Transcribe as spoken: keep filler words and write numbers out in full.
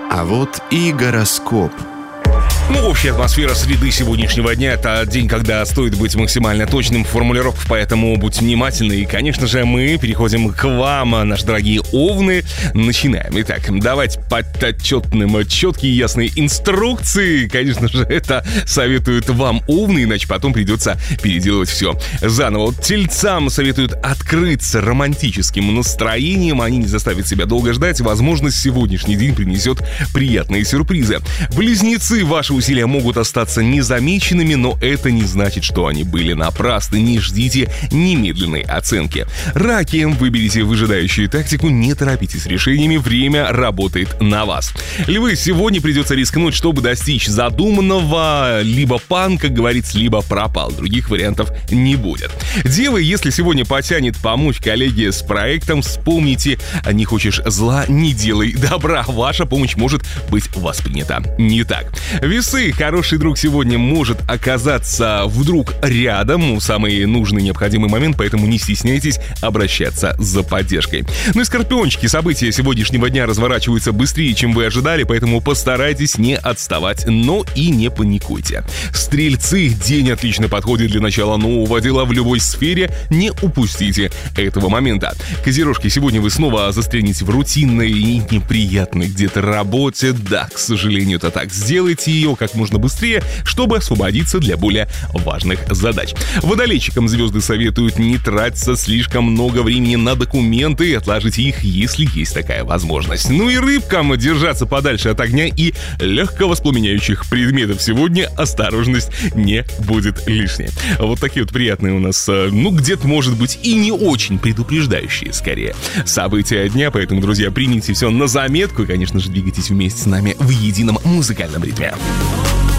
А вот и гороскоп. Ну, общая атмосфера среды сегодняшнего дня — это день, когда стоит быть максимально точным в формулировках, поэтому будь внимательны. И, конечно же, мы переходим к вам, наши дорогие овны. Начинаем. Итак, давайте подотчетным, четкие и ясные инструкции. Конечно же, это советуют вам овны, иначе потом придется переделывать все заново. Вот тельцам советуют открыться романтическим настроением. Они не заставят себя долго ждать. Возможно, сегодняшний день принесет приятные сюрпризы. Близнецы, ваши усилия могут остаться незамеченными, но это не значит, что они были напрасны. Не ждите немедленной оценки. Раки, выберите выжидающую тактику, не торопитесь с решениями, время работает на вас. Львы, сегодня придется рискнуть, чтобы достичь задуманного. Либо пан, как говорится, либо пропал. Других вариантов не будет. Девы, если сегодня потянет помочь коллеге с проектом, вспомните: не хочешь зла, не делай добра. Ваша помощь может быть воспринята не так. Весы, хороший друг сегодня может оказаться вдруг рядом в самый нужный необходимый момент, поэтому не стесняйтесь обращаться за поддержкой. Ну и скорпиончики, события сегодняшнего дня разворачиваются быстрее, чем вы ожидали, поэтому постарайтесь не отставать, но и не паникуйте. Стрельцы, день отлично подходит для начала нового дела в любой сфере, не упустите этого момента. Козерожки, сегодня вы снова застрянете в рутинной и неприятной где-то работе. Да, к сожалению, это так. Сделайте ее как можно быстрее, чтобы освободиться для более важных задач. Водолейчикам звезды советуют не тратиться слишком много времени на документы и отложить их, если есть такая возможность. Ну и рыбкам держаться подальше от огня и легко воспламеняющих предметов. Сегодня осторожность не будет лишней. Вот такие вот приятные у нас, ну, где-то, может быть, и не очень предупреждающие, скорее, события дня. Поэтому, друзья, примите все на заметку и, конечно же, двигайтесь вместе с нами в едином музыкальном ритме.